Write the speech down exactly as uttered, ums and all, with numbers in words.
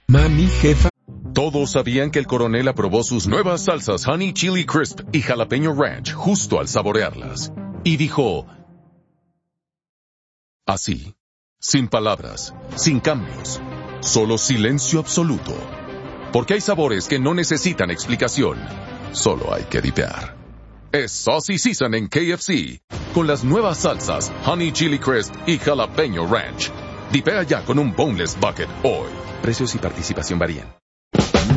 Mami, jefa. Todos sabían que el coronel aprobó sus nuevas salsas Honey Chili Crisp y Jalapeño Ranch justo al saborearlas. Y dijo... así, sin palabras, sin cambios, solo silencio absoluto. Porque hay sabores que no necesitan explicación, solo hay que dipear. Es Saucy Season en K F C, con las nuevas salsas Honey Chili Crisp y Jalapeño Ranch. Dipea ya con un Boneless Bucket hoy. Precios y participación varían.